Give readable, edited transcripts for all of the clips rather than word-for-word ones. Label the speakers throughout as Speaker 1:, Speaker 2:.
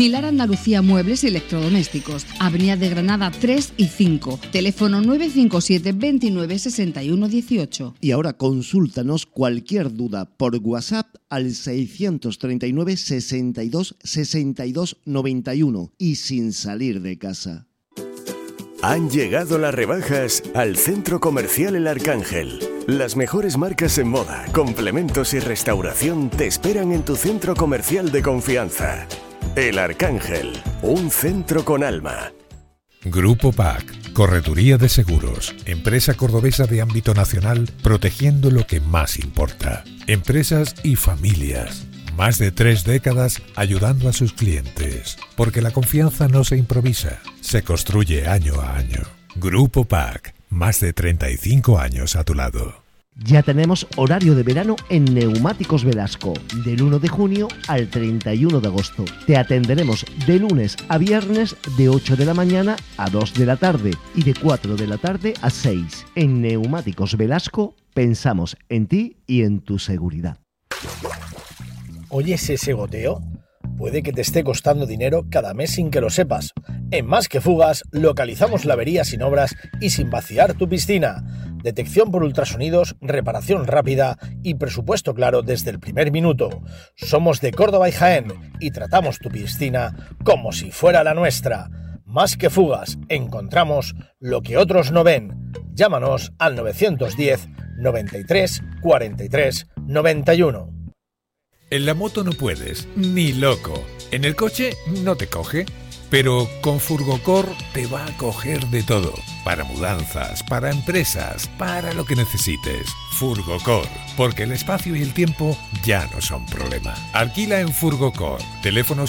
Speaker 1: Pilar Andalucía Muebles y Electrodomésticos, Avenida de Granada 3 y 5, teléfono 957 29 61 18.
Speaker 2: Y ahora consúltanos cualquier duda por WhatsApp al 639 62 62 91 y sin salir de casa.
Speaker 3: Han llegado las rebajas al Centro Comercial El Arcángel. Las mejores marcas en moda, complementos y restauración te esperan en tu centro comercial de confianza. El Arcángel, un centro con alma.
Speaker 4: Grupo PAC, Correduría de Seguros, empresa cordobesa de ámbito nacional, protegiendo lo que más importa. Empresas y familias. Más de 3 décadas ayudando a sus clientes. Porque la confianza no se improvisa, se construye año a año. Grupo PAC, más de 35 años a tu lado.
Speaker 2: Ya tenemos horario de verano en Neumáticos Velasco, del 1 de junio al 31 de agosto. Te atenderemos de lunes a viernes de 8 de la mañana a 2 de la tarde y de 4 de la tarde a 6. En Neumáticos Velasco pensamos en ti y en tu seguridad.
Speaker 5: ¿Oyes ese goteo? Puede que te esté costando dinero cada mes sin que lo sepas. En Más que Fugas localizamos la avería sin obras y sin vaciar tu piscina. Detección por ultrasonidos, reparación rápida y presupuesto claro desde el primer minuto. Somos de Córdoba y Jaén y tratamos tu piscina como si fuera la nuestra. Más que Fugas, encontramos lo que otros no ven. Llámanos al 910 93 43 91.
Speaker 4: En la moto no puedes, ni loco. En el coche no te coge. Pero con Furgocor te va a coger de todo. Para mudanzas, para empresas, para lo que necesites. Furgocor, porque el espacio y el tiempo ya no son problema. Alquila en Furgocor. Teléfono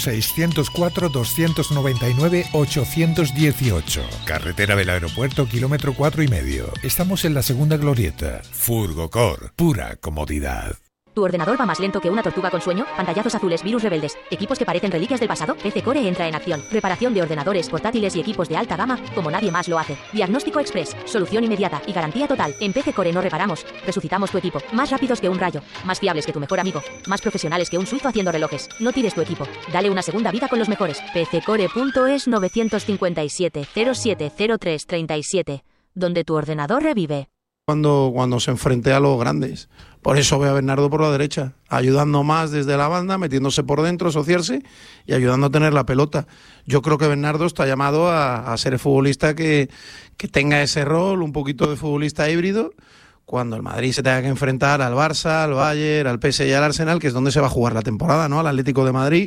Speaker 4: 604-299-818. Carretera del Aeropuerto, kilómetro 4,5. Estamos en la segunda glorieta. Furgocor, pura comodidad.
Speaker 6: ¿Tu ordenador va más lento que una tortuga con sueño? Pantallazos azules, virus rebeldes, equipos que parecen reliquias del pasado. PC Core entra en acción. Reparación de ordenadores, portátiles y equipos de alta gama como nadie más lo hace. Diagnóstico express, solución inmediata y garantía total. En PC Core no reparamos, resucitamos tu equipo. Más rápidos que un rayo, más fiables que tu mejor amigo, más profesionales que un suizo haciendo relojes. No tires tu equipo, dale una segunda vida con los mejores. PCcore.es 957 0703 37, donde tu ordenador revive.
Speaker 7: Cuando se enfrente a los grandes. Por eso ve a Bernardo por la derecha, ayudando más desde la banda, metiéndose por dentro, asociarse y ayudando a tener la pelota. Yo creo que Bernardo está llamado a ser el futbolista que tenga ese rol, un poquito de futbolista híbrido, cuando el Madrid se tenga que enfrentar al Barça, al Bayern, al PSG y al Arsenal, que es donde se va a jugar la temporada, ¿no? Al Atlético de Madrid,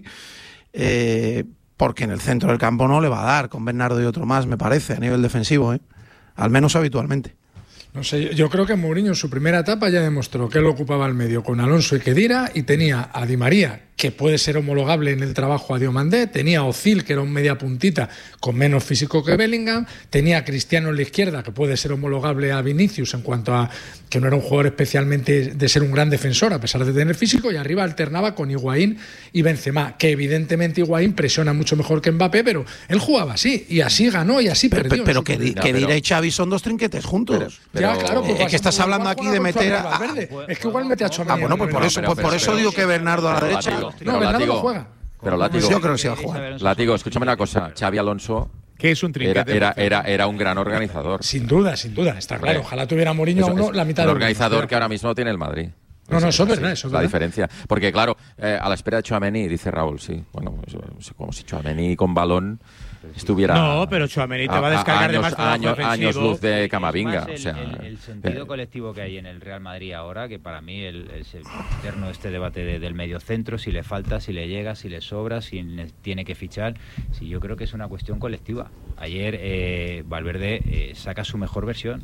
Speaker 7: porque en el centro del campo no le va a dar, con Bernardo y otro más, me parece, a nivel defensivo, al menos habitualmente.
Speaker 8: No sé, yo creo que Mourinho en su primera etapa ya demostró que él ocupaba el medio con Alonso y Khedira y tenía a Di María, que puede ser homologable en el trabajo a Diomandé, tenía a Ozil, que era un media puntita con menos físico que Bellingham, tenía a Cristiano en la izquierda, que puede ser homologable a Vinicius en cuanto a que no era un jugador especialmente de ser un gran defensor a pesar de tener físico, y arriba alternaba con Higuaín y Benzema, que evidentemente Higuaín presiona mucho mejor que Mbappé, pero él jugaba así, y así ganó y así perdió.
Speaker 7: Pero Khedira y Xavi son dos trinquetes juntos.
Speaker 8: Ya, claro, pues
Speaker 7: es que estás hablando aquí de meter a...
Speaker 8: Es que igual mete a Tchouaméni.
Speaker 7: Bueno, pues por eso digo que Bernardo a la derecha...
Speaker 8: No, Bernardo no juega.
Speaker 9: Pero Látigo,
Speaker 7: yo creo que sí va a jugar.
Speaker 9: Látigo, escúchame una cosa. Xavi Alonso,
Speaker 10: que es un trinquete,
Speaker 9: era un gran organizador.
Speaker 8: Sin duda, está claro. Ojalá tuviera Mourinho a uno la mitad
Speaker 9: de
Speaker 8: un
Speaker 9: organizador que ahora mismo tiene el Madrid.
Speaker 8: No, eso es verdad, eso es
Speaker 9: la
Speaker 8: verdad.
Speaker 9: diferencia. Porque claro, a la espera de Tchouaméni, dice Raúl, sí. Bueno, como si Tchouaméni con balón estuviera...
Speaker 10: No, pero Tchouaméni te va a descargar de más trabajo
Speaker 9: años luz de Camavinga.
Speaker 11: O sea, el sentido colectivo que hay en el Real Madrid ahora, que para mí es el eterno debate del mediocentro, si le falta, si le llega, si le sobra, si tiene que fichar. Sí, yo creo que es una cuestión colectiva. Ayer Valverde saca su mejor versión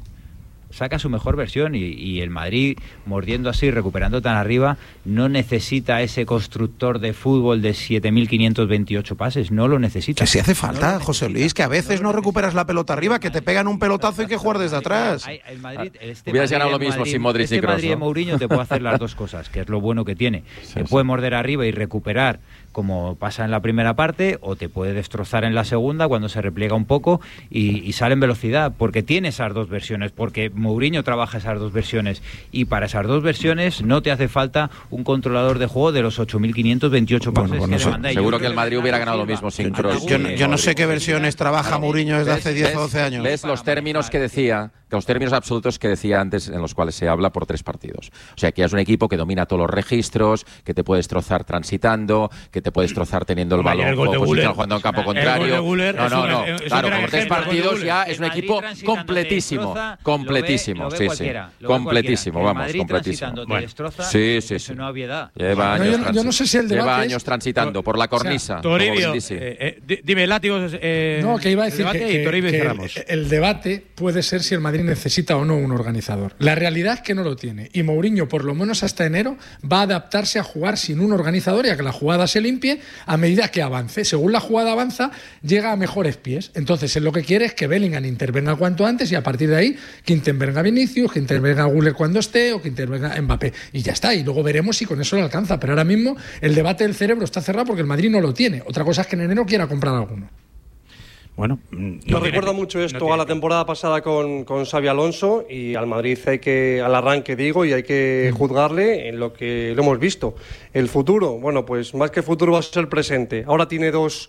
Speaker 11: y el Madrid, mordiendo así, recuperando tan arriba, no necesita ese constructor de fútbol de 7.528 pases, no lo necesita.
Speaker 7: Que si hace falta, José Luis, que a veces no recuperas la pelota arriba, que te pegan un pelotazo y que jugar desde atrás.
Speaker 9: Hubieras ganado lo mismo sin Modric y Kroos.
Speaker 11: Madrid de Mourinho te puede hacer las dos cosas, que es lo bueno que tiene. Te puede morder arriba y recuperar como pasa en la primera parte, o te puede destrozar en la segunda cuando se repliega un poco y sale en velocidad, porque tiene esas dos versiones, porque Mourinho trabaja esas dos versiones, y para esas dos versiones no te hace falta un controlador de juego de los 8.528 pases que demanda.
Speaker 9: Seguro que el Madrid hubiera ganado lo mismo sin Kroos.
Speaker 7: Yo no sé qué versiones trabaja Mourinho desde hace 10 o 12 años.
Speaker 9: Ves los términos que decía, los términos absolutos que decía antes, en los cuales se habla por 3 partidos. O sea, que es un equipo que domina todos los registros, que te puede destrozar transitando, que te puede destrozar teniendo el balón o posición jugando en campo contrario. No. Claro, por 3 partidos ya es un equipo completísimo. Completísimo, sí. Completísimo, vamos, completísimo. Sí.
Speaker 11: No obviedad.
Speaker 9: Lleva años,
Speaker 8: yo no sé si el debate
Speaker 9: lleva años transitando por la cornisa.
Speaker 10: Toribio, dime, látigos.
Speaker 8: No, que iba a decir
Speaker 10: que
Speaker 8: el debate puede ser si el Madrid necesita o no un organizador. La realidad es que no lo tiene. Y Mourinho, por lo menos hasta enero, va a adaptarse a jugar sin un organizador y a que la jugada se limpie a medida que avance. Según la jugada avanza, llega a mejores pies. Entonces, él lo que quiere es que Bellingham intervenga cuanto antes y a partir de ahí que intervenga Vinicius, que intervenga Güler cuando esté o que intervenga Mbappé. Y ya está. Y luego veremos si con eso le alcanza. Pero ahora mismo el debate del cerebro está cerrado porque el Madrid no lo tiene. Otra cosa es que en enero quiera comprar alguno.
Speaker 12: Bueno, nos recuerda mucho esto a la temporada pasada con Xabi Alonso, y al Madrid hay que, al arranque digo, y hay que juzgarle en lo que lo hemos visto. El futuro, bueno, pues más que futuro va a ser presente. Ahora tiene 2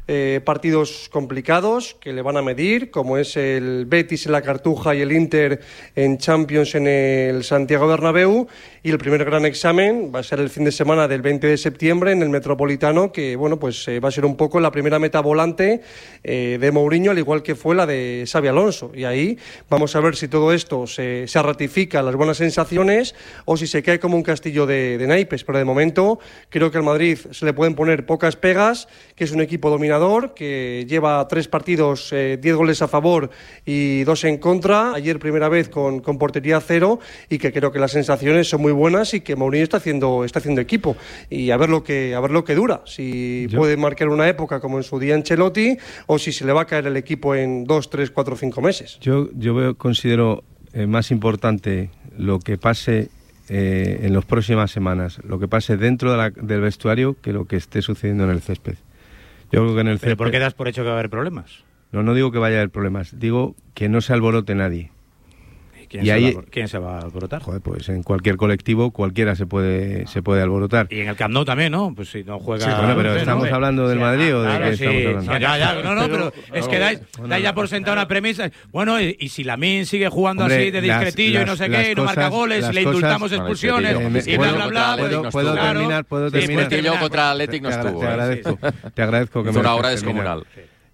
Speaker 12: partidos complicados que le van a medir, como es el Betis en la Cartuja y el Inter en Champions en el Santiago Bernabéu, y el primer gran examen va a ser el fin de semana del 20 de septiembre en el Metropolitano, que bueno, pues va a ser un poco la primera meta volante de Mourinho, al igual que fue la de Xabi Alonso, y ahí vamos a ver si todo esto se ratifica, las buenas sensaciones, o si se cae como un castillo de naipes. Pero de momento creo que al Madrid se le pueden poner pocas pegas, que es un equipo dominador, que lleva 3 partidos, 10 goles a favor y 2 en contra, ayer primera vez con portería 0, y que creo que las sensaciones son muy buenas y que Mourinho está haciendo equipo, y a ver lo que dura, si puede marcar una época como en su día Ancelotti, o si se le va a caer el equipo en 2, 3, 4, 5 meses.
Speaker 13: Yo considero más importante lo que pase en las próximas semanas, lo que pase dentro del vestuario, que lo que esté sucediendo en el césped. Yo creo que en el césped...
Speaker 10: ¿Pero por qué das por hecho que va a haber problemas?
Speaker 13: No digo que vaya a haber problemas, digo que no se alborote nadie.
Speaker 10: ¿Quién se va a alborotar?
Speaker 13: Joder, pues en cualquier colectivo cualquiera se puede alborotar.
Speaker 10: Y en el Camp Nou también, ¿no? Pues si no juega...
Speaker 13: Sí, bueno, pero ¿estamos hablando del Madrid o de qué estamos hablando?
Speaker 10: Pero es que dais ya por sentada una premisa. Bueno, y si Lamine sigue jugando así de discretillo y no sé qué, y no marca goles, y le indultamos expulsiones, y bla, bla, bla...
Speaker 13: ¿Puedo terminar?
Speaker 9: Después que yo contra el Athletic no estuvo.
Speaker 13: Te agradezco que me...
Speaker 9: Una hora descomunal.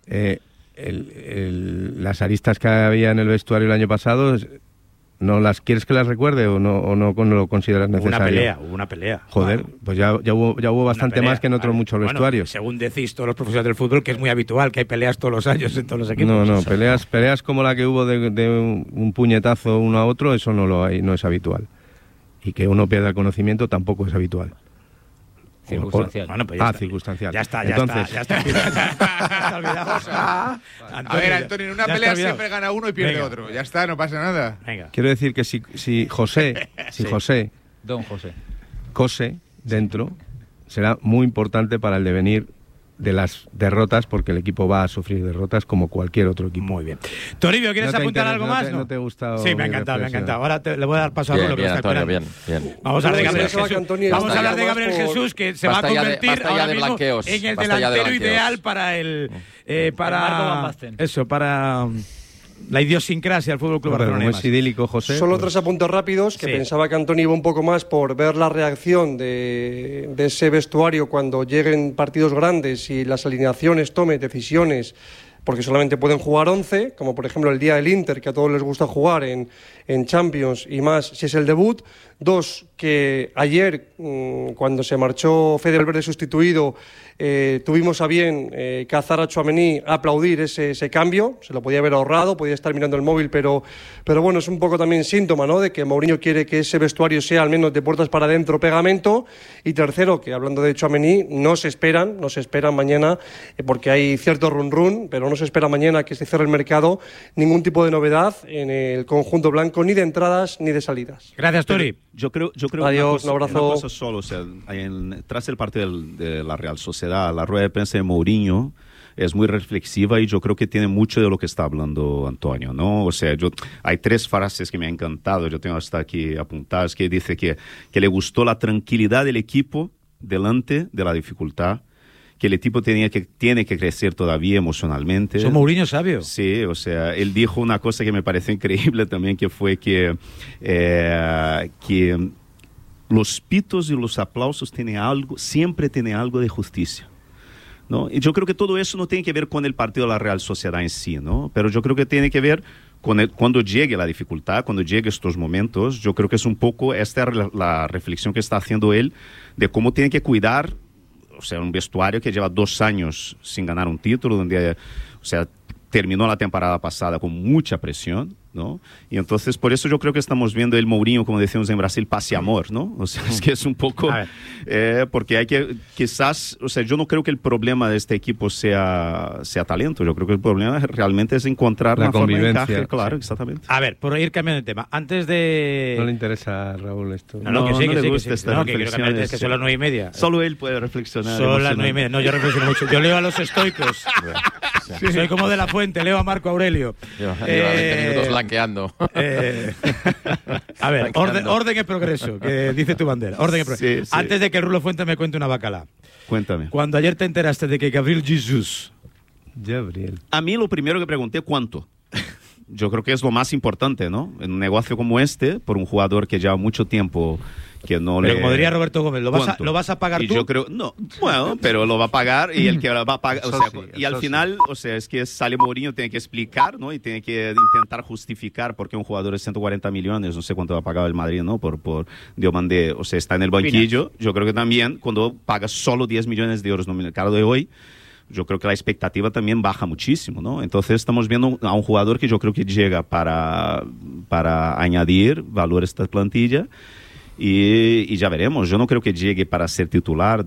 Speaker 13: Las aristas que había en el vestuario el año pasado... ¿No las quieres que las recuerde o no lo consideras necesario?
Speaker 10: Hubo una pelea.
Speaker 13: Joder, pues ya hubo bastante más que en otros muchos vestuarios.
Speaker 10: Según decís todos los profesionales del fútbol, que es muy habitual, que hay peleas todos los años en todos los equipos.
Speaker 13: No, peleas como la que hubo de un puñetazo uno a otro, eso no es habitual. Y que uno pierda el conocimiento tampoco es habitual.
Speaker 11: Circunstancial.
Speaker 10: Bueno, pues ya está.
Speaker 13: Circunstancial.
Speaker 10: Ya está.
Speaker 14: A ver, Antonio, en una pelea siempre gana uno y pierde otro. Ya está, no pasa nada.
Speaker 13: Venga. Quiero decir que si José
Speaker 11: Don José
Speaker 13: cose dentro, será muy importante para el devenir de las derrotas, porque el equipo va a sufrir derrotas como cualquier otro equipo.
Speaker 10: Muy bien. Toribio, ¿quieres apuntar algo más?
Speaker 13: ¿No te ha gustado?
Speaker 10: Sí, me ha encantado. Ahora le voy a dar paso a Rulo, que está esperando.
Speaker 9: Bien.
Speaker 10: Vamos a hablar de Gabriel Jesús. Vamos a hablar de Gabriel Jesús, que se va a convertir ahora mismo en el delantero ideal para para la idiosincrasia del Fútbol Club Barcelona.
Speaker 13: Es idílico, José.
Speaker 12: Solo 3 apuntes rápidos, que pensaba que Antonio iba un poco más por ver la reacción de ese vestuario cuando lleguen partidos grandes y las alineaciones tomen decisiones, porque solamente pueden jugar 11, como por ejemplo el día del Inter, que a todos les gusta jugar en Champions, y más si es el debut. 2, que ayer, cuando se marchó Fede Valverde sustituido, tuvimos a bien cazar a Tchouaméni, aplaudir ese cambio. Se lo podía haber ahorrado, podía estar mirando el móvil, pero bueno, es un poco también síntoma, ¿no?, de que Mourinho quiere que ese vestuario sea al menos de puertas para adentro pegamento. Y tercero, que hablando de Tchouaméni, no se esperan mañana, porque hay cierto run-run, pero no se espera mañana que se cierre el mercado ningún tipo de novedad en el conjunto blanco, ni de entradas ni de salidas.
Speaker 10: Gracias, Tori.
Speaker 15: Yo creo
Speaker 12: adiós, un abrazo.
Speaker 15: Una cosa solo, o sea, tras el partido de la Real Sociedad, la rueda de prensa de Mourinho es muy reflexiva y yo creo que tiene mucho de lo que está hablando Antonio, ¿no? O sea, hay 3 frases que me han encantado, yo tengo hasta aquí apuntadas, que dice que le gustó la tranquilidad del equipo delante de la dificultad, que el equipo tiene que crecer todavía emocionalmente.
Speaker 10: ¿Son Mourinho sabio?
Speaker 15: Sí, o sea, él dijo una cosa que me pareció increíble también, que fue que los pitos y los aplausos siempre tienen algo de justicia, ¿no? Y yo creo que todo eso no tiene que ver con el partido de la Real Sociedad en sí, ¿no? Pero yo creo que tiene que ver con cuando llegue la dificultad, cuando lleguen estos momentos. Yo creo que es un poco esta la reflexión que está haciendo él de cómo tiene que cuidar, o sea, un vestuario que lleva 2 años sin ganar un título, donde, o sea, terminó la temporada pasada con mucha presión, ¿no? Y entonces, por eso yo creo que estamos viendo el Mourinho, como decimos en Brasil, paz y amor, ¿no? O sea, es que es un poco... porque hay que, quizás, o sea, yo no creo que el problema de este equipo sea talento, yo creo que el problema realmente es encontrar
Speaker 13: la
Speaker 15: una forma de
Speaker 13: convivencia,
Speaker 15: encaje, claro,
Speaker 13: sí.
Speaker 15: exactamente.
Speaker 10: A ver, por ir cambiando de tema, antes de...
Speaker 13: No le interesa a Raúl esto.
Speaker 10: No, que sí,
Speaker 15: no
Speaker 10: que
Speaker 15: le
Speaker 10: sí,
Speaker 15: gusta
Speaker 10: que sí.
Speaker 15: esta
Speaker 10: No, que quiero
Speaker 15: reflexión,
Speaker 10: cambiar, es que son las 9:30.
Speaker 15: Solo él puede reflexionar.
Speaker 10: Son las 9:30. No, yo reflexiono mucho. Yo leo a los estoicos. Sí. Soy como de la Fuente, leo a Marco Aurelio.
Speaker 9: Lleva 20 minutos blanqueando.
Speaker 10: A ver, orden y progreso, que dice tu bandera. Orden y progreso. Sí. Antes de que el Rulo Fuente me cuente una bacala.
Speaker 15: Cuéntame.
Speaker 10: Cuando ayer te enteraste de que Gabriel Jesús...
Speaker 15: A mí lo primero que pregunté, ¿cuánto? Yo creo que es lo más importante, ¿no? En un negocio como este, por un jugador que lleva mucho tiempo que no
Speaker 10: pero como diría Roberto Gómez, ¿lo vas a pagar tú?
Speaker 15: Yo creo, no, bueno, pero lo va a pagar y el que lo va a pagar, o sea, y al final, o sea, es que sale Mourinho, tiene que explicar, ¿no? Y tiene que intentar justificar por qué un jugador de 140 millones, no sé cuánto va a pagar el Madrid, ¿no? Por Diomandé, o sea, está en el banquillo. Yo creo que también cuando pagas solo 10 millones de euros en el mercado de hoy, yo creo que la expectativa también baja muchísimo, ¿no? Entonces estamos viendo a un jugador que yo creo que llega para añadir valor a esta plantilla y ya veremos. Yo no creo que llegue para ser titular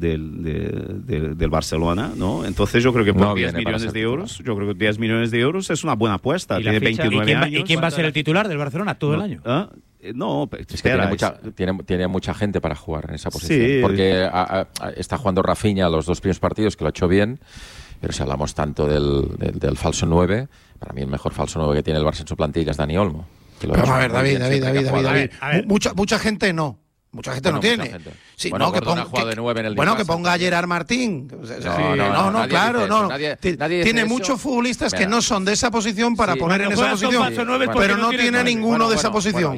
Speaker 15: del Barcelona, ¿no? Entonces yo creo que por 10 millones de euros, yo creo que 10 millones de euros es una buena apuesta. Tiene 29 años.
Speaker 10: ¿Y quién va a ser el titular del Barcelona todo el año?
Speaker 15: No,
Speaker 9: es que tiene mucha gente para jugar en esa posición. Sí. Porque está jugando Rafinha los 2 primeros partidos, que lo ha hecho bien. Pero si hablamos tanto del falso 9, para mí el mejor falso 9 que tiene el Barça en su plantilla es Dani Olmo.
Speaker 7: Pero a ver, David. Mucha gente no. Mucha gente no tiene. Sí,
Speaker 9: bueno,
Speaker 7: no, que ponga a Gerard Martín. No, claro, no. Tiene muchos futbolistas que no son de esa posición para poner en esa posición, pero no tiene ninguno de esa posición.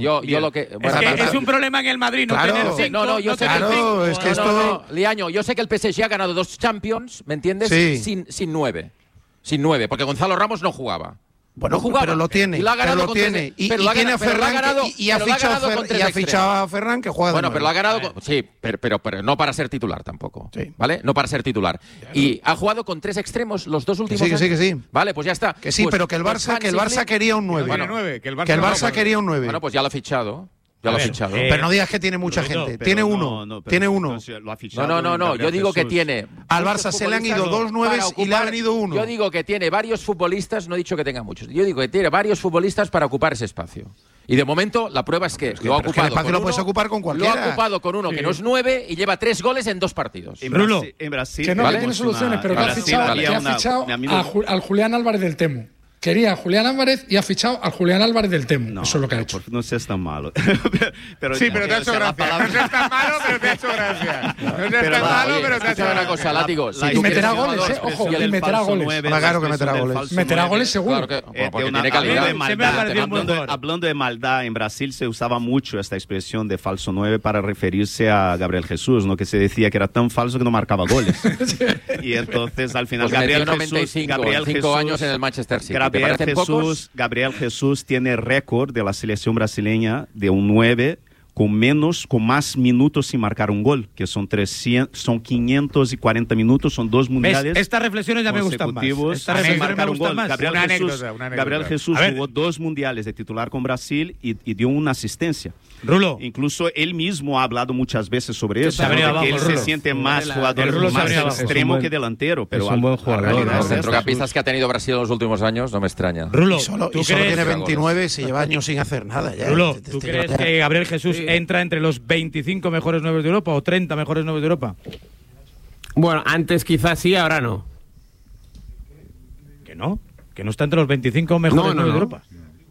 Speaker 10: Es un problema en el Madrid, no tener 5.
Speaker 9: Claro, es que esto... Liaño, yo sé que el PSG ha ganado 2 Champions, ¿me entiendes? Sin 9. Sin 9, porque Gonzalo Ramos no jugaba.
Speaker 7: Bueno, pero lo tiene. Y tiene a Ferran y ha fichado a Ferran, que juega de 9.
Speaker 9: Pero lo ha ganado pero no para ser titular tampoco. Sí. ¿Vale? No para ser titular. Y ha jugado con 3 extremos los 2 últimos años.
Speaker 7: Que sí.
Speaker 9: Vale, pues ya está.
Speaker 7: Que sí, pero que el Barça quería un 9. Que el Barça quería un 9.
Speaker 9: Bueno, pues ya lo ha fichado. Ya lo ha fichado.
Speaker 7: Pero no digas que tiene mucha gente. Tiene uno. Tiene uno.
Speaker 9: No. Yo digo que tiene.
Speaker 7: Al Barça se le han ido 2 9 y le ha venido uno.
Speaker 9: Yo digo que tiene varios futbolistas, no he dicho que tenga muchos. Yo digo que tiene varios futbolistas para ocupar ese espacio. Y de momento la prueba es que lo ha ocupado.
Speaker 7: Con lo puedes ocupar con cualquiera.
Speaker 9: Lo ha ocupado con uno que no es 9 y lleva 3 goles en 2 partidos.
Speaker 8: En Brasil. Que no tiene soluciones, pero que ha fichado al Julián Álvarez del Temu. Quería a Julián Álvarez y ha fichado al Julián Álvarez del Temu. Eso es lo que ha hecho.
Speaker 15: No seas tan malo.
Speaker 14: Pero te ha hecho gracia. No seas tan malo, pero te ha hecho gracia. No seas tan malo, pero te ha hecho gracia.
Speaker 9: Una cosa, Látigo.
Speaker 8: Y meterá goles, Ojo, y meterá goles.
Speaker 7: Claro que meterá goles.
Speaker 8: Meterá goles seguro.
Speaker 9: Porque tiene calidad.
Speaker 15: Hablando de maldad, en Brasil se usaba mucho esta expresión de falso 9 para referirse a Gabriel Jesús, ¿no? Que se decía que era tan falso que no marcaba goles. Y entonces, al final, Gabriel Jesús...
Speaker 9: 5 años en el Manchester City.
Speaker 15: Gabriel Jesús tiene récord de la selección brasileña de un 9 con más minutos sin marcar un gol, que son 540 minutos, son 2 mundiales.
Speaker 10: ¿Ves? Estas reflexiones ya me gustan más.
Speaker 15: Estas reflexiones me gustan más. Gabriel Jesús
Speaker 10: ver,
Speaker 15: jugó 2 mundiales de titular con Brasil y dio una asistencia.
Speaker 10: Rulo.
Speaker 15: Incluso él mismo ha hablado muchas veces sobre eso, que
Speaker 10: abajo,
Speaker 15: él se siente más jugador, más extremo que delantero. Pero
Speaker 13: es un buen jugador.
Speaker 9: Los centrocampistas que ha tenido Brasil en los últimos años no me extraña.
Speaker 7: Rulo, solo tiene 29, se lleva años sin hacer nada. Ya.
Speaker 10: Rulo, ¿tú crees que Gabriel Jesús entra entre los 25 mejores 9 de Europa o 30 mejores 9 de Europa?
Speaker 16: Bueno, antes quizás sí, ahora no.
Speaker 10: ¿Que no? ¿Que no está entre los 25 mejores 9 de Europa?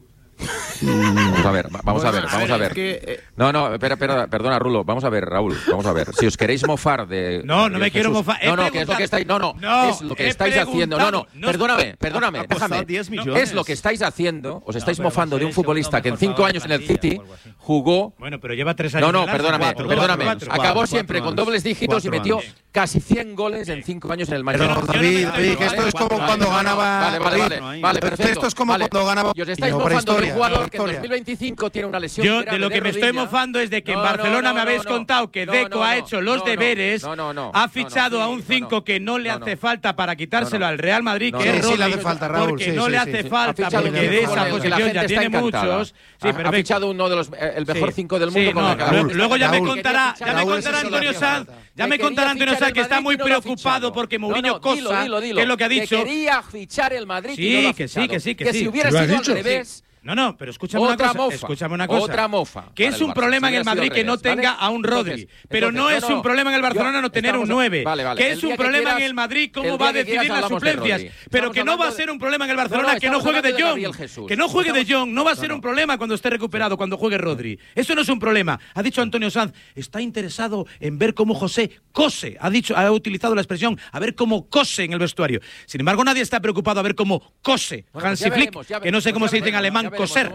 Speaker 9: Vamos a ver. No, espera, perdona, Rulo. Vamos a ver, Raúl. Vamos a ver. Si os queréis mofar de.
Speaker 10: No me quiero mofar.
Speaker 9: Que es lo que estáis. Es lo que estáis haciendo. Perdóname. Déjame. Es lo que estáis haciendo. Os estáis mofando de un futbolista que en 5 años en el City jugó.
Speaker 10: Bueno, pero lleva 3 años.
Speaker 9: Perdóname. Acabó siempre con dobles dígitos y metió casi 100 goles en 5 años en el Manchester.
Speaker 7: David, que esto es como cuando ganaba.
Speaker 9: Vale, perfecto.
Speaker 7: Esto es como cuando ganaba.
Speaker 9: Y os estáis mofando de un jugador que en 2025 tiene una lesión.
Speaker 10: Yo de lo que me estoy mofando es de que en Barcelona me habéis contado que Deco ha hecho los deberes, ha fichado a un 5 que no le hace falta para quitárselo al Real Madrid, que es Rodri, porque no le hace falta, porque de esa posición ya tiene muchos.
Speaker 9: Ha fichado uno de los el mejor 5 del mundo.
Speaker 10: Luego ya me contará Antonio Sanz. Ya me contará Antonio Sanz que está muy preocupado porque Mourinho cosa, que es lo que ha dicho.
Speaker 9: Que quería fichar el Madrid.
Speaker 10: Sí, que sí.
Speaker 9: Que si hubiera sido al revés.
Speaker 10: No, pero escúchame una cosa.
Speaker 9: Otra mofa.
Speaker 10: Que es un problema en el Madrid que no tenga a un Rodri. Pero no es un problema en el Barcelona no tener un 9. Que es un problema en el Madrid cómo va a decidir las suplencias. Pero que no va a ser un problema en el Barcelona que no juegue De Jong. Que no juegue De Jong. No va a ser un problema cuando esté recuperado, cuando juegue Rodri. Eso no es un problema. Ha dicho Antonio Sanz, está interesado en ver cómo José cose. Ha utilizado la expresión, a ver cómo cose en el vestuario. Sin embargo, nadie está preocupado a ver cómo cose Hansi Flick, que no sé cómo se dice en alemán. Coser.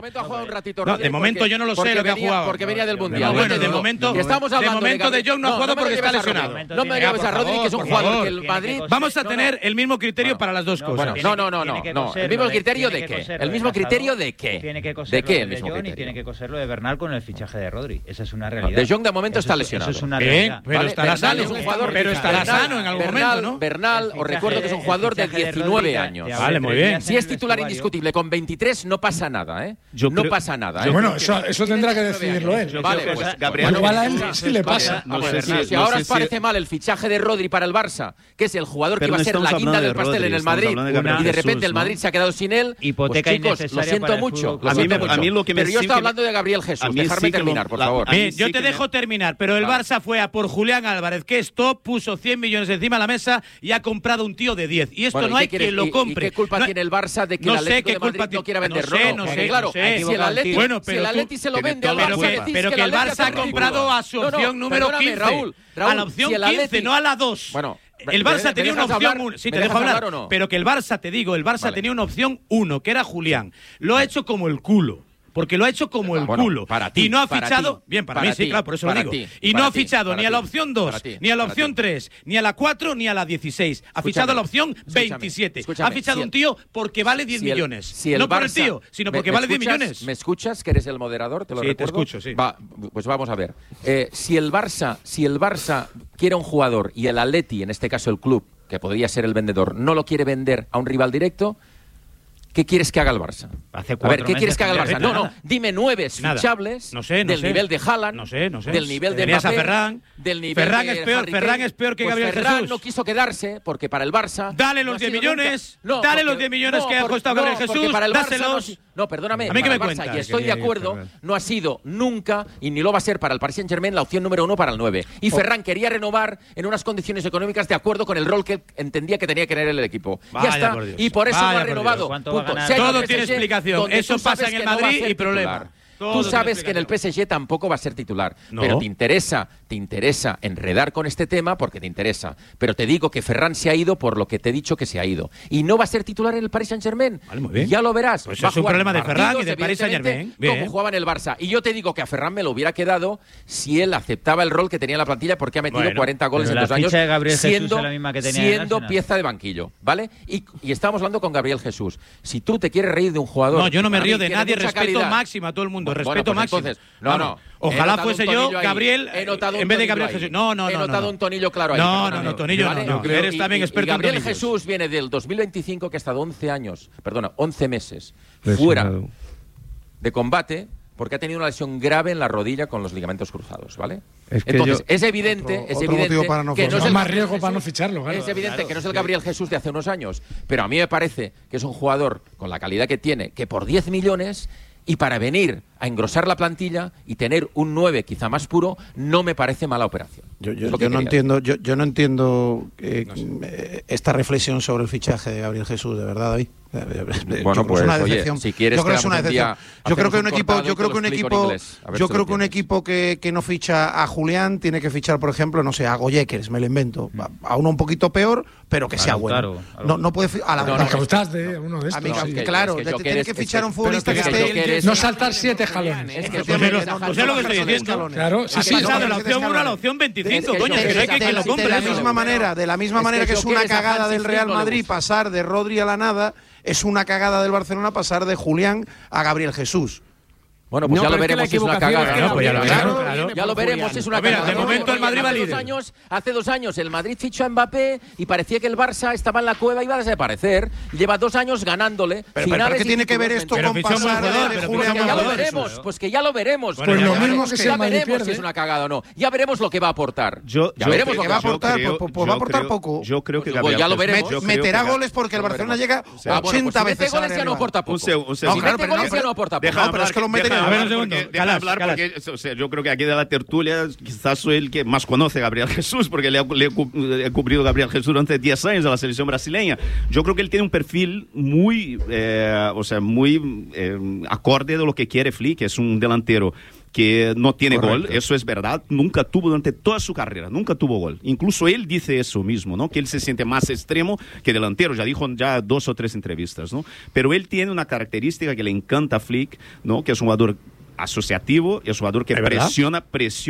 Speaker 10: De momento yo no lo sé lo que ha jugado.
Speaker 9: Porque venía del Mundial.
Speaker 10: De momento De Jong no ha jugado porque está lesionado.
Speaker 9: No me lleves a Rodri, que es un jugador que el Madrid.
Speaker 10: Vamos a tener el mismo criterio para las dos cosas.
Speaker 9: No. ¿El mismo criterio de qué? ¿El mismo criterio de qué?
Speaker 11: Tiene que coserlo de Jong y tiene que coserlo de Bernal con el fichaje de Rodri. Esa es una realidad.
Speaker 9: De Jong de momento está lesionado.
Speaker 11: Eso es una realidad.
Speaker 10: Pero estará sano en algún momento, ¿no?
Speaker 9: Bernal, os recuerdo que es un jugador de 19 años.
Speaker 10: Vale, muy bien.
Speaker 9: Si es titular indiscutible con 23 no pasa nada, ¿eh? No pasa nada.
Speaker 8: Bueno, eso tendrá que decidirlo él.
Speaker 9: Vale, pues
Speaker 8: Gabriel. Igual a él sí le pasa.
Speaker 9: Si ahora os parece mal el fichaje de Rodri para el Barça, que es el jugador que iba a ser la guinda del pastel en el Madrid, y de repente el Madrid se ha quedado sin él, pues chicos, lo siento mucho. Pero yo estaba hablando de Gabriel Jesús. Dejarme terminar, por favor.
Speaker 10: Bien, yo te dejo terminar, pero el Barça fue a por Julián Álvarez, que es top, puso 100 millones encima de la mesa y ha comprado un tío de 10. Y esto no hay quien lo compre.
Speaker 9: ¿Y qué culpa tiene el Barça de que el Atlético de Madrid no quiera venderlo?
Speaker 10: No sé,
Speaker 9: claro, si el Atlético si el Atleti se lo vende al Barça,
Speaker 10: pero que el Barça ha comprado a su opción número 15.
Speaker 9: Raúl,
Speaker 10: a la opción 15, no a la 2.
Speaker 9: Bueno,
Speaker 10: el Barça tenía una opción 1. Sí, te dejo hablar. Pero que el Barça, te digo, el Barça tenía una opción 1, que era Julián. Lo ha hecho como el culo. Porque lo ha hecho como el culo.
Speaker 9: Para ti,
Speaker 10: y no ha fichado. Bien, para mí, sí, claro, por eso lo digo. Y no ha fichado ni a la opción 2, ni a la opción 3, ni a la 4, ni a la 16. Ha fichado a la opción 27. Ha fichado un tío porque vale 10 millones. No por el tío, sino porque vale 10 millones.
Speaker 9: ¿Me escuchas? Que eres el moderador, te lo recuerdo.
Speaker 10: Sí, te escucho, sí.
Speaker 9: Pues vamos a ver. Si el Barça quiere un jugador y el Atleti, en este caso el club, que podría ser el vendedor, no lo quiere vender a un rival directo, ¿qué quieres que haga el Barça? ¿Qué quieres que haga el Barça? No, dime 9 fichables del nivel de Haaland, del nivel de Mbappé,
Speaker 10: Ferran,
Speaker 9: del nivel
Speaker 10: Ferran
Speaker 9: de
Speaker 10: es peor, Ferran es peor que Gabriel Jesús.
Speaker 9: Ferran no quiso quedarse porque para el Barça
Speaker 10: dale los 10 millones, dale los 10 millones que ha costado Gabriel Jesús,
Speaker 9: para el Barça
Speaker 10: dáselos.
Speaker 9: No, perdóname,
Speaker 10: a mí que me
Speaker 9: cuentas.
Speaker 10: Barça,
Speaker 9: y estoy de acuerdo, no ha sido nunca y ni lo va a ser para el Paris Saint-Germain la opción número 1 para el 9. Y Ferran quería renovar en unas condiciones económicas de acuerdo con el rol que entendía que tenía que tener el equipo. Ya está, y por eso no ha renovado.
Speaker 10: Todo tiene explicación. Eso pasa en el Madrid y problema.
Speaker 9: Tú sabes que en el PSG tampoco va a ser titular, pero te interesa enredar con este tema porque te interesa. Pero te digo que Ferran se ha ido por lo que te he dicho que se ha ido. Y no va a ser titular en el Paris Saint-Germain.
Speaker 10: Vale,
Speaker 9: ya lo verás.
Speaker 10: Pues es un problema de Ferran y de Paris Saint-Germain.
Speaker 9: Como jugaba en el Barça. Y yo te digo que a Ferran me lo hubiera quedado si él aceptaba el rol que tenía en la plantilla porque ha metido 40 goles en 2 años siendo pieza de banquillo. ¿Vale? Y estábamos hablando con Gabriel Jesús. Si tú te quieres reír de un jugador...
Speaker 10: No, yo no me río de nadie. Respeto máximo a todo el mundo. segundo, respeto máximo.
Speaker 9: Entonces, no.
Speaker 10: Ojalá fuese yo, Gabriel,
Speaker 9: en
Speaker 10: vez de Gabriel Jesús. No.
Speaker 9: He notado un tonillo claro ahí.
Speaker 10: No, tonillo no. Eres también experto en tonillos.
Speaker 9: Gabriel Jesús viene del 2025, que ha estado 11 meses fuera de combate, porque ha tenido una lesión grave en la rodilla con los ligamentos cruzados, ¿vale? Entonces, es evidente que no es el
Speaker 8: más riesgo para no ficharlo, claro.
Speaker 9: Es evidente que no es el Gabriel Jesús de hace unos años, pero a mí me parece que es un jugador con la calidad que tiene, que por 10 millones y para venir a engrosar la plantilla y tener un 9 quizá más puro, no me parece mala operación.
Speaker 7: Yo no entiendo esta reflexión sobre el fichaje de Gabriel Jesús, de verdad, David.
Speaker 9: Bueno, pues oye, si quieres,
Speaker 7: yo creo que es una decepción. Yo creo que un equipo que no ficha a Julián tiene que fichar, por ejemplo, no sé, a Goyekers, me lo invento, a uno un poquito peor, pero que sea bueno. No puede a la
Speaker 8: uno de estos.
Speaker 7: Claro, tiene que fichar a un futbolista que esté.
Speaker 8: No saltar 7 jalones.
Speaker 10: Pues es lo que estoy diciendo.
Speaker 8: Claro,
Speaker 10: sí, pasado de la opción 1 a la opción 25, coño, que no hay que lo compre.
Speaker 7: De la misma manera que es una cagada del Real Madrid pasar de Rodri a la nada, es una cagada del Barcelona pasar de Julián a Gabriel Jesús.
Speaker 9: Bueno, pues ya lo veremos si es una cagada.
Speaker 10: Ya
Speaker 9: lo veremos si es una cagada.
Speaker 10: De momento el Madrid va líder.
Speaker 9: Hace 2 años el Madrid fichó a Mbappé y parecía que el Barça estaba en la cueva y iba a desaparecer. Lleva 2 años ganándole.
Speaker 7: Pero ¿qué tiene que ver esto con pasar de Julián?
Speaker 9: Ya lo veremos. Pues que ya lo veremos.
Speaker 8: Pues lo mismo que
Speaker 9: ya veremos si es una cagada o no. Ya veremos lo que va a aportar.
Speaker 7: Ya veremos lo que va a aportar. Pues va a aportar poco.
Speaker 15: Yo creo que
Speaker 9: ya lo veremos.
Speaker 7: Meterá goles porque el Barcelona llega 80 veces.
Speaker 9: Si mete goles ya no aporta poco. Si mete goles ya no aporta poco.
Speaker 7: No, pero es que los meten.
Speaker 15: A ver un segundo. Porque, o sea, yo creo que aquí de la tertulia quizás soy el que más conoce a Gabriel Jesús, porque le he cubrido a Gabriel Jesús durante 10 años a la selección brasileña. Yo creo que él tiene un perfil muy acorde de lo que quiere Flick, que es un delantero que no tiene gol, eso es verdad, nunca tuvo durante toda su carrera, nunca tuvo gol. Incluso él dice eso mismo, ¿no? Que él se siente más extremo que delantero, ya dijo en 2 o 3 entrevistas, ¿no? Pero él tiene una característica que le encanta a Flick, ¿no? Que es un jugador asociativo, es un jugador que presiona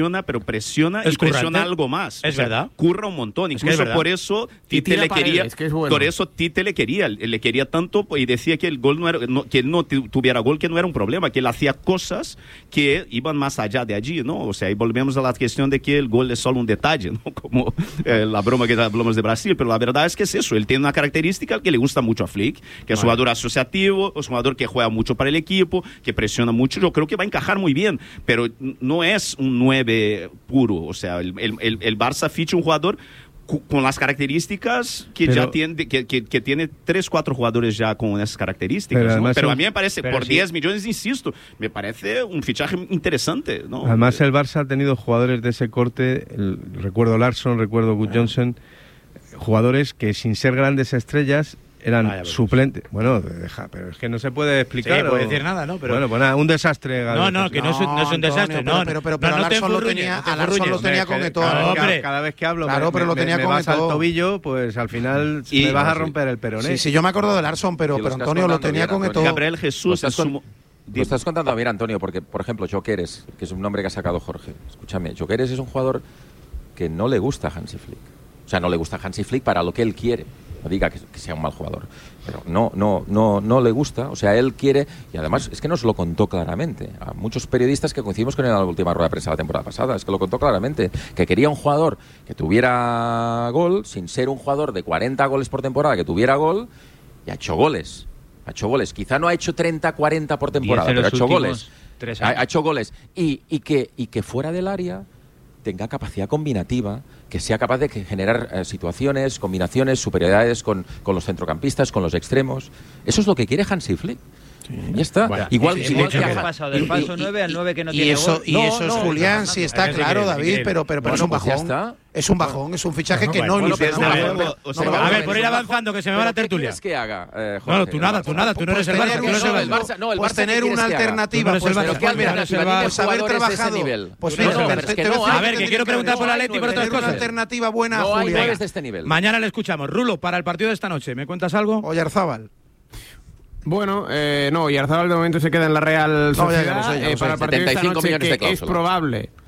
Speaker 15: y presiona algo más.
Speaker 10: Es verdad.
Speaker 15: Curra un montón. Incluso por eso Tite le quería, por eso Tite le quería tanto y decía que el gol no era, que él no tuviera gol, que no era un problema, que él hacía cosas que iban más allá de allí, ¿no? O sea, ahí volvemos a la cuestión de que el gol es solo un detalle, ¿no? Como la broma que hablamos de Brasil, pero la verdad es que es eso. Él tiene una característica que le gusta mucho a Flick, que es un jugador asociativo, es un jugador que juega mucho para el equipo, que presiona mucho. Yo creo que va a encajar muy bien, pero no es un 9 puro. O sea, el Barça ficha un jugador con las características que ya tiene, que tiene 3-4 jugadores ya con esas características. Pero a mí me parece, por 10 millones, insisto, me parece un fichaje interesante, ¿no?
Speaker 13: Además, el Barça ha tenido jugadores de ese corte, recuerdo Larsson, recuerdo Good Johnson, jugadores que sin ser grandes estrellas eran suplentes. Bueno, pero es que no se puede explicar.
Speaker 10: Sí, puede decir nada, ¿no? Pero...
Speaker 13: Bueno, pues nada, un desastre.
Speaker 10: No, que no es un desastre.
Speaker 7: Pero Larsson lo tenía con Eto'o.
Speaker 13: Cada vez que hablo,
Speaker 7: pero lo tenía
Speaker 13: me
Speaker 7: con
Speaker 13: vas al
Speaker 7: Eto'o.
Speaker 13: tobillo, pues al final me vas a romper el peroné.
Speaker 7: Sí, yo me acuerdo de Larsson, pero Antonio lo tenía con Eto'o.
Speaker 15: Gabriel Jesús
Speaker 9: Lo estás contando bien, Antonio, porque, por ejemplo, Gyökeres, que es un nombre que ha sacado Jorge. Escúchame, Gyökeres es un jugador que no le gusta a Hansi Flick. O sea, no le gusta a Hansi Flick para lo que él quiere. No diga que sea un mal jugador, pero no le gusta. O sea, él quiere, y además es que nos lo contó claramente a muchos periodistas que coincidimos con él en la última rueda de prensa de la temporada pasada. Es que lo contó claramente, que quería un jugador que tuviera gol, sin ser un jugador de 40 goles por temporada, que tuviera gol, y ha hecho goles. Quizá no ha hecho 30, 40 por temporada, pero ha hecho goles. Ha hecho goles. Y que fuera del área tenga capacidad combinativa, que sea capaz de generar situaciones, combinaciones, superioridades con los centrocampistas, con los extremos. Eso es lo que quiere Hansi Flick. Ya está.
Speaker 11: Bueno, igual que ha pasado del falso 9 al 9 que no tiene gol.
Speaker 7: Y eso es Julián, sí está claro, David, pero es un bajón. Es un bajón, es un fichaje que no ilusiona.
Speaker 10: A ver, por ir avanzando, que se me va la tertulia.
Speaker 9: ¿Qué haga, Jorge?
Speaker 10: No, tú nada, tú no eres el Barça.
Speaker 7: Pues tener una alternativa.
Speaker 9: Pues haber trabajado.
Speaker 10: A ver, que quiero preguntar por Atleti y por otras cosas.
Speaker 7: Una alternativa buena a
Speaker 9: Julián. No hay
Speaker 10: nueves de este nivel. Mañana le escuchamos. Rulo, para el partido de esta noche, ¿me cuentas algo?
Speaker 7: Oyarzábal.
Speaker 16: Bueno, no, Oyarzábal de momento se queda en la Real Sociedad. Para el partido de esta noche, que es probable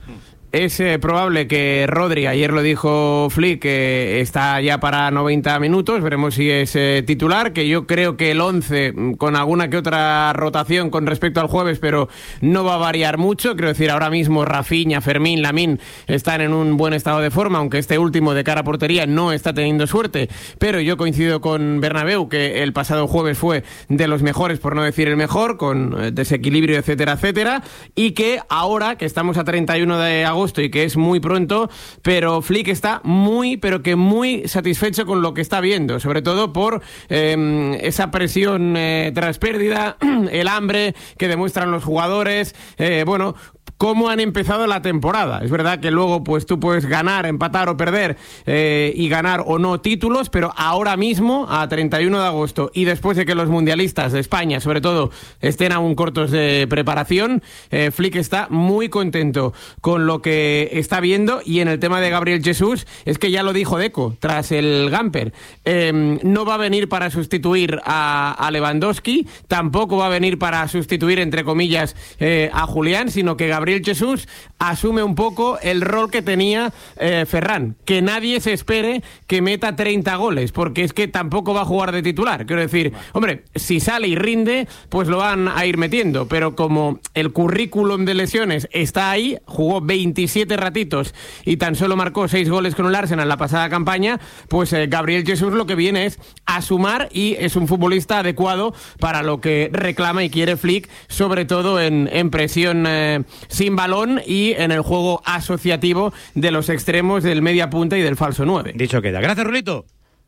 Speaker 16: es probable que Rodri, ayer lo dijo Flick, está ya para 90 minutos, veremos si es titular, que yo creo que el 11, con alguna que otra rotación con respecto al jueves, pero no va a variar mucho. Quiero decir, ahora mismo Rafinha, Fermín, Lamine están en un buen estado de forma, aunque este último de cara a portería no está teniendo suerte, pero yo coincido con Bernabéu que el pasado jueves fue de los mejores, por no decir el mejor, con desequilibrio, etcétera, etcétera, y que ahora que estamos a 31 de agosto y que es muy pronto, pero Flick está muy, pero que muy satisfecho con lo que está viendo, sobre todo por esa presión tras pérdida, el hambre que demuestran los jugadores, bueno, cómo han empezado la temporada. Es verdad que luego pues tú puedes ganar, empatar o perder y ganar o no títulos, pero ahora mismo, a 31 de agosto, y después de que los mundialistas de España, sobre todo, estén aún cortos de preparación, Flick está muy contento con lo que está viendo. Y en el tema de Gabriel Jesús, es que ya lo dijo Deco tras el Gamper, no va a venir para sustituir a Lewandowski, tampoco va a venir para sustituir, entre comillas, a Julián, sino que Gabriel Jesús asume un poco el rol que tenía Ferran, que nadie se espere que meta 30 goles, porque es que tampoco va a jugar de titular. Quiero decir, hombre, si sale y rinde, pues lo van a ir metiendo, pero como el currículum de lesiones está ahí, jugó 27 ratitos y tan solo marcó 6 goles con el Arsenal la pasada campaña, pues Gabriel Jesús lo que viene es a sumar, y es un futbolista adecuado para lo que reclama y quiere Flick, sobre todo en presión sin balón y en el juego asociativo de los extremos, del media punta y del falso 9.
Speaker 10: Dicho queda. Gracias, Rulito.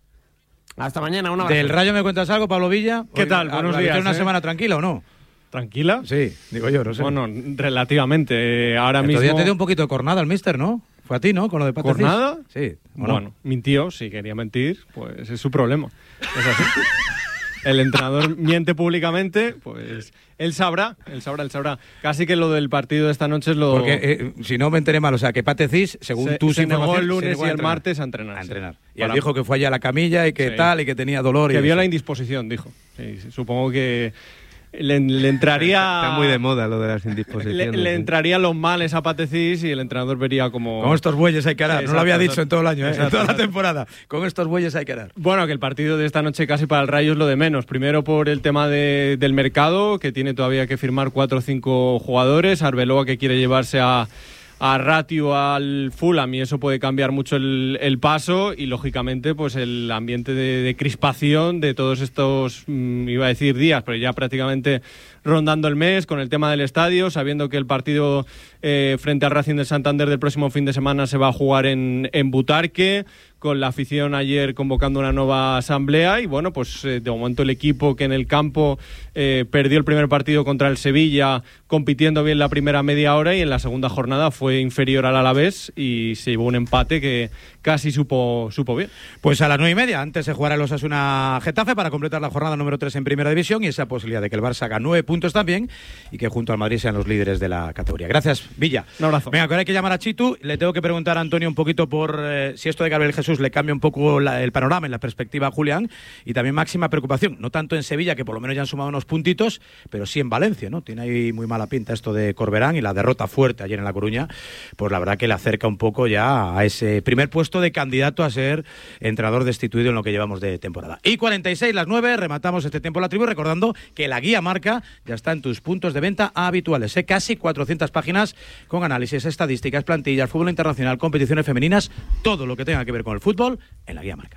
Speaker 16: Hasta mañana, un abrazo.
Speaker 10: ¿Del Rayo me cuentas algo, Pablo Villa?
Speaker 17: ¿Qué tal? Buenos días.
Speaker 10: ¿Una semana tranquila o no?
Speaker 17: ¿Tranquila?
Speaker 10: Sí, digo yo, no sé.
Speaker 17: Bueno, relativamente. Ahora mismo...
Speaker 10: Todavía te dio un poquito de cornada al míster, ¿no? Fue a ti, ¿no? Con lo de Patricis.
Speaker 17: ¿Cornada?
Speaker 10: Sí.
Speaker 17: Bueno, mintió. Si quería mentir, pues es su problema. Es así. El entrenador miente públicamente, pues él sabrá. Casi que lo del partido de esta noche es lo...
Speaker 10: Porque si no me enteré mal, o sea, que Patricis, según tus
Speaker 17: se negó
Speaker 10: informaciones,
Speaker 17: el lunes y el martes a entrenar.
Speaker 10: Y él dijo que fue allá a la camilla y que tal, y que tenía dolor.
Speaker 17: Que
Speaker 10: y
Speaker 17: vio
Speaker 10: eso.
Speaker 17: la indisposición, dijo. Sí, supongo que le entraría...
Speaker 13: Está muy de moda lo de las indisposiciones.
Speaker 17: Le entraría los males a Patricis y el entrenador vería como...
Speaker 10: Con estos bueyes hay que arar. No lo había dicho en todo el año, en toda la
Speaker 17: exacto.
Speaker 10: temporada. Con estos bueyes hay que arar.
Speaker 17: Bueno, que el partido de esta noche casi para el Rayo es lo de menos. Primero por el tema del mercado, que tiene todavía que firmar 4 o 5 jugadores. Arbeloa, que quiere llevarse a Ratio al Fulham, y eso puede cambiar mucho el paso, y lógicamente pues el ambiente de crispación de todos estos, iba a decir días, pero ya prácticamente rondando el mes, con el tema del estadio, sabiendo que el partido frente al Racing de Santander del próximo fin de semana se va a jugar en Butarque, con la afición ayer convocando una nueva asamblea. Y bueno, pues de momento el equipo, que en el campo perdió el primer partido contra el Sevilla, compitiendo bien la primera media hora, y en la segunda jornada fue inferior al Alavés y se llevó un empate que casi supo bien.
Speaker 10: Pues a las 9:30, antes se jugará el Osasuna-Getafe para completar la jornada número 3 en Primera División, y esa posibilidad de que el Barça haga 9 puntos también y que junto al Madrid sean los líderes de la categoría. Gracias, Villa.
Speaker 17: Un abrazo.
Speaker 10: Venga, que ahora hay que llamar a Chitu. Le tengo que preguntar a Antonio un poquito por si esto de Gabriel Jesús le cambia un poco el panorama en la perspectiva a Julián, y también máxima preocupación, no tanto en Sevilla, que por lo menos ya han sumado unos puntitos, pero sí en Valencia, ¿no? Tiene ahí muy mala pinta esto de Corberán, y la derrota fuerte ayer en La Coruña, pues la verdad que le acerca un poco ya a ese primer puesto de candidato a ser entrenador destituido en lo que llevamos de temporada. Y 46, las 9, rematamos este tiempo la tribu, recordando que la guía Marca ya está en tus puntos de venta habituales, casi 400 páginas con análisis, estadísticas, plantillas, fútbol internacional, competiciones femeninas, todo lo que tenga que ver con el fútbol en la guía Marca.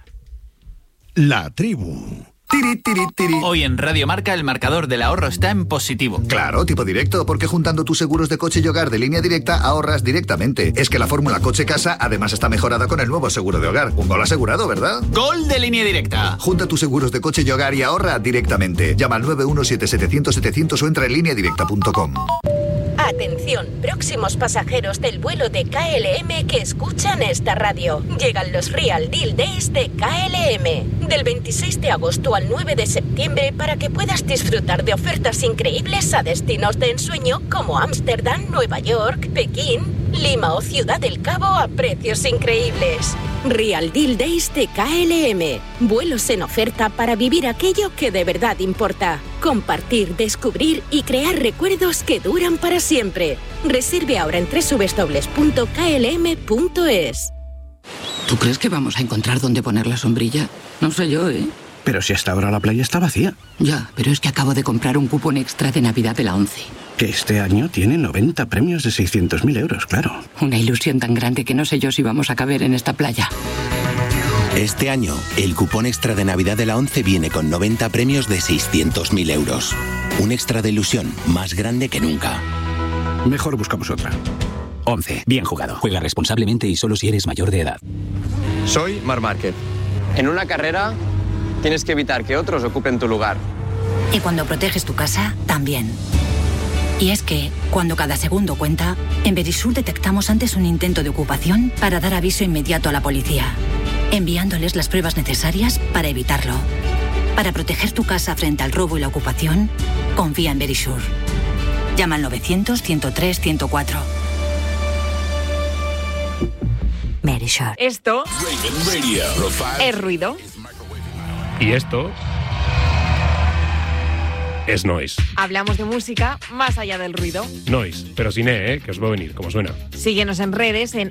Speaker 18: La tribu.
Speaker 19: Tiri, tiri, tiri. Hoy en Radio Marca el marcador del ahorro está en positivo.
Speaker 18: Claro, tipo directo, porque juntando tus seguros de coche y hogar de Línea Directa ahorras directamente. Es que la fórmula coche-casa además está mejorada con el nuevo seguro de hogar. Un gol asegurado, ¿verdad?
Speaker 19: ¡Gol de Línea Directa!
Speaker 18: Junta tus seguros de coche y hogar y ahorra directamente. Llama al 917-700-700 o entra en lineadirecta.com.
Speaker 20: Atención, próximos pasajeros del vuelo de KLM que escuchan esta radio. Llegan los Real Deal Days de KLM. Del 26 de agosto al 9 de septiembre, para que puedas disfrutar de ofertas increíbles a destinos de ensueño como Ámsterdam, Nueva York, Pekín, Lima o Ciudad del Cabo a precios increíbles. Real Deal Days de KLM. Vuelos en oferta para vivir aquello que de verdad importa. Compartir, descubrir y crear recuerdos que duran para siempre. Reserve ahora en www.klm.es.
Speaker 21: ¿Tú crees que vamos a encontrar dónde poner la sombrilla? No sé yo, ¿eh?
Speaker 22: Pero si hasta ahora la playa está vacía.
Speaker 21: Ya, pero es que acabo de comprar un cupón extra de Navidad de la ONCE.
Speaker 22: Que este año tiene 90 premios de 600.000 euros, claro.
Speaker 21: Una ilusión tan grande que no sé yo si vamos a caber en esta playa.
Speaker 23: Este año, el cupón extra de Navidad de la ONCE viene con 90 premios de 600.000 euros. Un extra de ilusión más grande que nunca.
Speaker 22: Mejor buscamos otra.
Speaker 24: ONCE. Bien jugado. Juega responsablemente y solo si eres mayor de edad.
Speaker 25: Soy Marc Márquez. En una carrera tienes que evitar que otros ocupen tu lugar.
Speaker 26: Y cuando proteges tu casa, también. Y es que, cuando cada segundo cuenta, en Verisur detectamos antes un intento de ocupación para dar aviso inmediato a la policía, enviándoles las pruebas necesarias para evitarlo. Para proteger tu casa frente al robo y la ocupación, confía en Verisur. Llama al 900-103-104. Verisur.
Speaker 27: Esto es ruido.
Speaker 28: Y esto es noise.
Speaker 27: Hablamos de música más allá del ruido.
Speaker 28: Noise, pero sin que os va a venir, como suena.
Speaker 27: Síguenos en redes en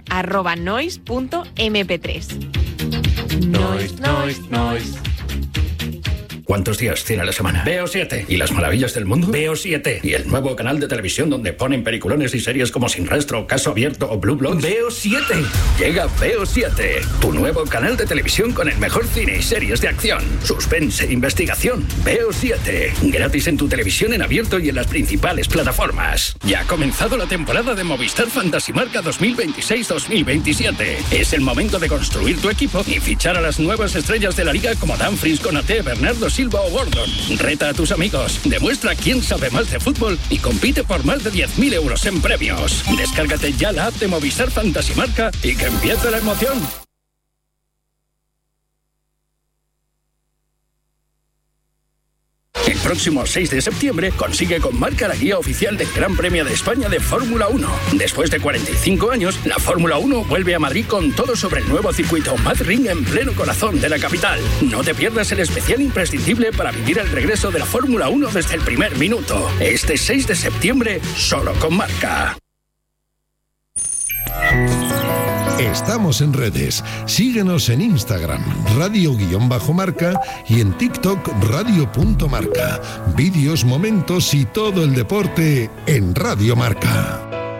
Speaker 27: @noise.mp3. Noise.
Speaker 29: ¿Cuántos días tiene la semana? Veo 7. ¿Y las maravillas del mundo? Veo 7. ¿Y el nuevo canal de televisión donde ponen peliculones y series como Sin Rastro, Caso Abierto o Blue Bloods? Veo 7. Llega Veo 7, tu nuevo canal de televisión con el mejor cine y series de acción, suspense, investigación. Veo 7. Gratis en tu televisión en abierto y en las principales plataformas. Ya ha comenzado la temporada de Movistar Fantasy Marca 2026-2027. Es el momento de construir tu equipo y fichar a las nuevas estrellas de la liga como Dumfries, Konaté, Bernardo Silva o Gordon. Reta a tus amigos, demuestra quién sabe más de fútbol y compite por más de 10.000 euros en premios. Descárgate ya la app de Movistar Fantasy Marca y que empiece la emoción. El próximo 6 de septiembre consigue con Marca la guía oficial del Gran Premio de España de Fórmula 1. Después de 45 años, la Fórmula 1 vuelve a Madrid con todo sobre el nuevo circuito Madrid en pleno corazón de la capital. No te pierdas el especial imprescindible para vivir el regreso de la Fórmula 1 desde el primer minuto. Este 6 de septiembre, solo con Marca.
Speaker 30: Estamos en redes. Síguenos en Instagram, radio_marca y en TikTok, radio.marca. Vídeos, momentos y todo el deporte en Radio Marca.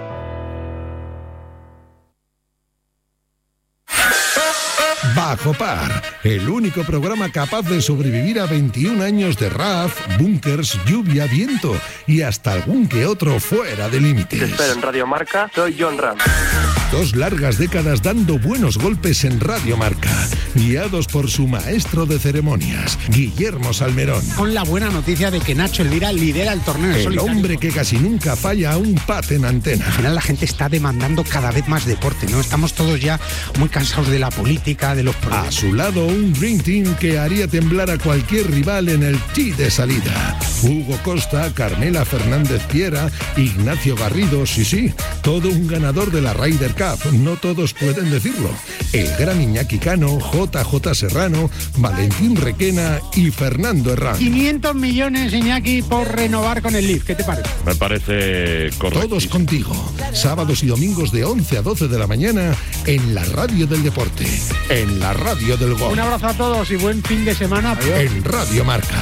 Speaker 30: Bajo Par, el único programa capaz de sobrevivir a 21 años de RAF, búnkers, lluvia, viento y hasta algún que otro fuera de límites.
Speaker 25: Te espero en Radio Marca, soy John Ram.
Speaker 30: 2 largas décadas dando buenos golpes en Radio Marca, guiados por su maestro de ceremonias, Guillermo Salmerón.
Speaker 31: Con la buena noticia de que Nacho Elvira lidera el torneo en solitario.
Speaker 30: El hombre que casi nunca falla a un pate en antena.
Speaker 31: Al final la gente está demandando cada vez más deporte, ¿no? Estamos todos ya muy cansados de la política, de los problemas.
Speaker 30: A su lado, un Dream Team que haría temblar a cualquier rival en el tee de salida. Hugo Costa, Carmela Fernández Piera, Ignacio Garrido, sí, todo un ganador de la Ryder Cup. No todos pueden decirlo. El gran Iñaki Cano, JJ Serrano, Valentín Requena y Fernando Herrán.
Speaker 31: 500 millones, Iñaki, por renovar con el Leaf. ¿Qué te parece?
Speaker 28: Me parece correcto.
Speaker 30: Todos contigo. Sábados y domingos de 11 a 12 de la mañana en la radio del deporte, en la radio del gol.
Speaker 31: Un abrazo a todos y buen fin de semana.
Speaker 30: Adiós. En Radio Marca.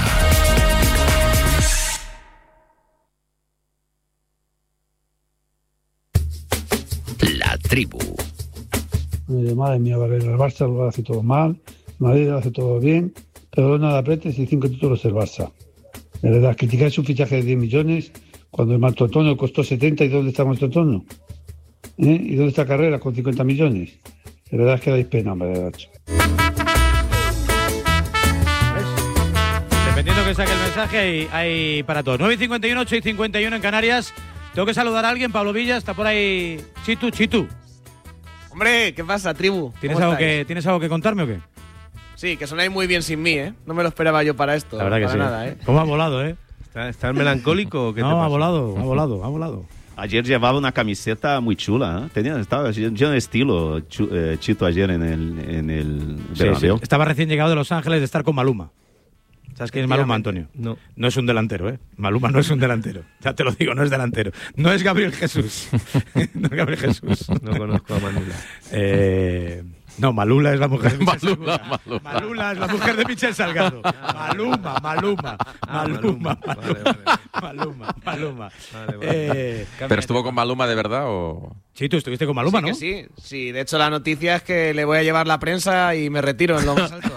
Speaker 32: La tribu.
Speaker 33: Madre mía, el Barça lo hace todo mal, Madrid lo hace todo bien, pero nada apretes y 5 títulos el Barça. De verdad, criticáis un fichaje de 10 millones cuando el Martotono costó 70 y ¿dónde está Martotono? ¿Y dónde está Carrera con 50 millones? De verdad es que dais pena, hombre, de Nacho.
Speaker 10: Dependiendo que saque el mensaje, hay para todos. 9:51, 8:51 en Canarias. Tengo que saludar a alguien. Pablo Villa, está por ahí. Chitu.
Speaker 34: Hombre, ¿qué pasa, tribu?
Speaker 10: ¿Tienes algo que contarme o qué?
Speaker 34: Sí, que sonáis muy bien sin mí, ¿eh? No me lo esperaba yo para esto.
Speaker 10: La verdad que sí.
Speaker 34: Nada, ¿eh?
Speaker 10: ¿Cómo ha volado,
Speaker 13: ¿Estás melancólico o qué te pasa?
Speaker 10: No, ha volado.
Speaker 1: Ayer llevaba una camiseta muy chula, ¿eh? Estaba lleno de estilo Chito ayer en el Bernabéu.
Speaker 10: Estaba recién llegado de Los Ángeles de estar con Maluma. ¿Sabes quién es Maluma, Antonio?
Speaker 13: No.
Speaker 10: No es un delantero, ¿eh? Maluma no es un delantero. Ya te lo digo, no es delantero. No es Gabriel Jesús. No es Gabriel Jesús.
Speaker 13: No conozco a Manula.
Speaker 10: No, Malula es la mujer de Michel Salgado. Malula es la mujer de Michel Salgado. Maluma.
Speaker 2: ¿Pero estuvo con Maluma de verdad o...?
Speaker 10: Sí, tú estuviste con Maluma,
Speaker 34: sí,
Speaker 10: ¿no?
Speaker 34: Que sí, de hecho la noticia es que le voy a llevar la prensa y me retiro en lo más alto.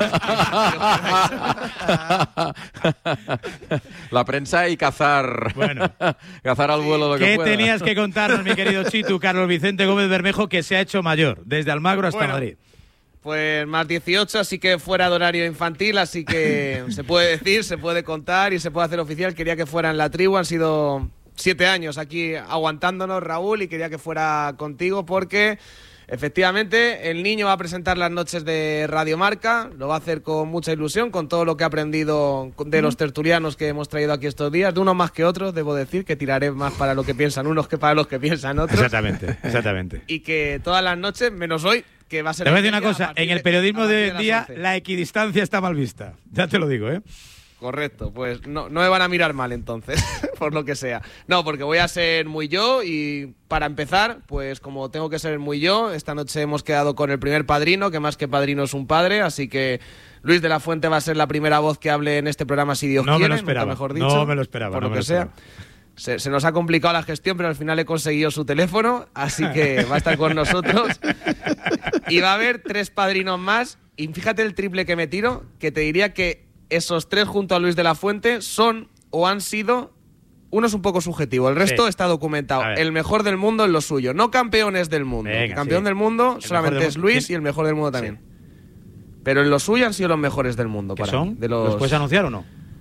Speaker 2: La prensa y cazar.
Speaker 10: Bueno.
Speaker 2: Cazar al vuelo lo que pueda.
Speaker 10: ¿Qué tenías que contarnos, mi querido Chitu, Carlos Vicente Gómez Bermejo, que se ha hecho mayor, desde Almagro hasta Madrid?
Speaker 34: Pues más 18, así que fuera de horario infantil, así que se puede decir, se puede contar y se puede hacer oficial. Quería que fuera en la tribu, han sido 7 años aquí aguantándonos, Raúl, y quería que fuera contigo porque efectivamente el niño va a presentar las noches de Radio Marca, lo va a hacer con mucha ilusión, con todo lo que ha aprendido de los tertulianos que hemos traído aquí estos días, de unos más que otros, debo decir, que tiraré más para lo que piensan unos que para los que piensan otros.
Speaker 10: Exactamente.
Speaker 34: Y que todas las noches, menos hoy, que va a ser...
Speaker 10: Te voy a decir una cosa, en el periodismo de hoy en día la equidistancia está mal vista, ya te lo digo, ¿eh?
Speaker 34: Correcto, pues no me van a mirar mal entonces, por lo que sea. No, porque voy a ser muy yo y para empezar, pues como tengo que ser muy yo, esta noche hemos quedado con el primer padrino, que más que padrino es un padre, así que Luis de la Fuente va a ser la primera voz que hable en este programa si Dios quiere,
Speaker 10: me lo esperaba,
Speaker 34: mejor dicho.
Speaker 10: No me lo esperaba.
Speaker 34: Por lo que sea. Se nos ha complicado la gestión, pero al final he conseguido su teléfono, así que va a estar con nosotros. Y va a haber 3 padrinos más, y fíjate el triple que me tiro, que te diría que esos 3 junto a Luis de la Fuente son o han sido, uno es un poco subjetivo, el resto está documentado, el mejor del mundo en lo suyo, no campeones del mundo. Venga, el campeón del mundo solamente es Luis y el mejor del mundo también. Pero en lo suyo han sido los mejores del mundo.
Speaker 10: ¿Qué son? ¿Los puedes anunciar o no?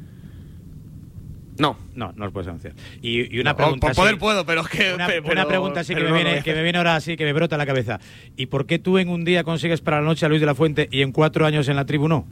Speaker 34: No
Speaker 10: los puedes anunciar. Y una pregunta.
Speaker 34: Por poder puedo, pero es que.
Speaker 10: Una pregunta así que me viene ahora así, que me brota la cabeza. ¿Y por qué tú en un día consigues para la noche a Luis de la Fuente y en 4 años en la tribu no?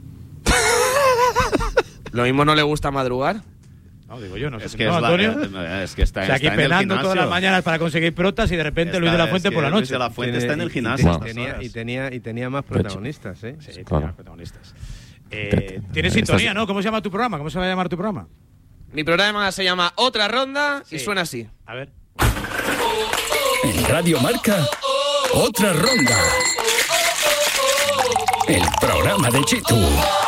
Speaker 34: Lo mismo no le gusta madrugar.
Speaker 10: No, digo yo, no sé.
Speaker 1: Es que,
Speaker 10: Antonio.
Speaker 1: Es que está,
Speaker 10: o sea, aquí penando todas las mañanas para conseguir protas y de repente Luis de la Fuente por la noche.
Speaker 1: Luis de la Fuente está en el gimnasio.
Speaker 13: Y tenía más protagonistas, ¿eh?
Speaker 10: Sí, tenía más protagonistas. Tienes sintonía, ¿no? ¿Cómo se llama tu programa? ¿Cómo se va a llamar tu programa?
Speaker 34: Mi programa se llama Otra Ronda y suena así.
Speaker 10: A ver.
Speaker 29: En Radio Marca, Otra Ronda. El programa de Chitu.